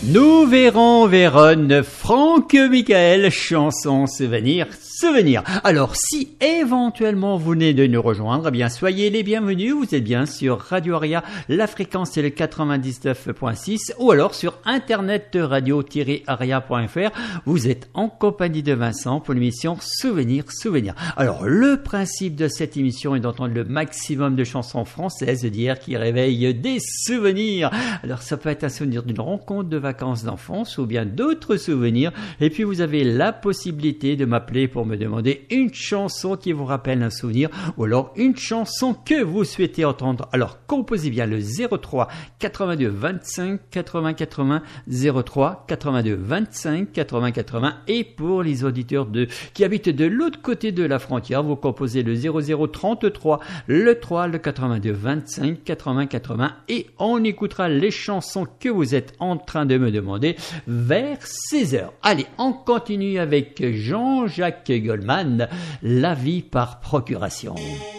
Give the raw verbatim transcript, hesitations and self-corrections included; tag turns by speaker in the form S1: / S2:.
S1: Nous verrons Véronne, Franck Michael, chanson souvenir, souvenir. Alors, si éventuellement vous venez de nous rejoindre, eh bien, soyez les bienvenus. Vous êtes bien sur Radio Aria, la fréquence est le quatre-vingt-dix-neuf point six, ou alors sur internet radio tiret aria point f r. Vous êtes en compagnie de Vincent pour l'émission Souvenir, souvenir. Alors, le principe de cette émission est d'entendre le maximum de chansons françaises d'hier qui réveillent des souvenirs. Alors, ça peut être un souvenir d'une rencontre de vacances d'enfance ou bien d'autres souvenirs, et puis vous avez la possibilité de m'appeler pour me demander une chanson qui vous rappelle un souvenir ou alors une chanson que vous souhaitez entendre. Alors composez bien le zéro trois quatre-vingt-deux vingt-cinq quatre-vingts quatre-vingts, zéro trois quatre-vingt-deux vingt-cinq quatre-vingts quatre-vingts, et pour les auditeurs de qui habitent de l'autre côté de la frontière, vous composez le zéro zéro trente-trois, le trois, le quatre-vingt-deux vingt-cinq quatre-vingts quatre-vingts, et on écoutera les chansons que vous êtes en train de me demander vers seize heures. Allez, on continue avec Jean-Jacques Goldman, La vie par procuration.